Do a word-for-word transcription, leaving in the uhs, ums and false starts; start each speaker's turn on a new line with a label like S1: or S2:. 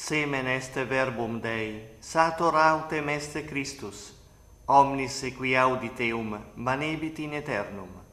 S1: semen est verbum Dei, sator autem est Christus, omnis qui auditeum manebit in aeternum.